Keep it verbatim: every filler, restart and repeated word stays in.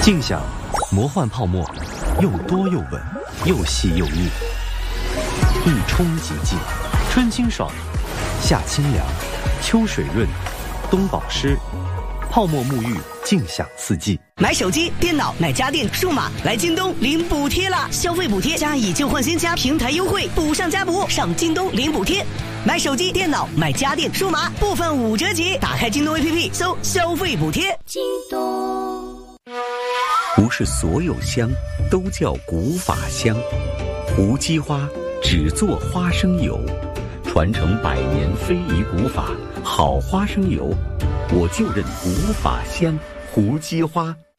静享魔幻泡沫，又多又稳，又细又腻。一冲即净，春清爽，夏清凉，秋水润，冬保湿。泡沫沐浴，静享四季。 买手机、电脑、买家电、数码，来京东领补贴啦！消费补贴加以旧换新加平台优惠，补上加补，上京东领补贴。买手机、电脑、买家电、数码，部分五折起。打开京东 A P P， 搜消费补贴。京东。 不是所有香都叫古法香，胡姬花只做花生油，传承百年非遗古法，好花生油，我就认古法香胡姬花。